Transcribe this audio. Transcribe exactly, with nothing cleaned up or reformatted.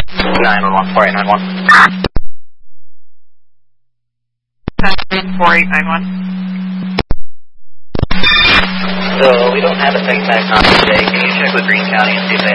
nine one one, four eight nine one. four eight nine one. So we don't have a second back on today. Can you check with Greene County and see if they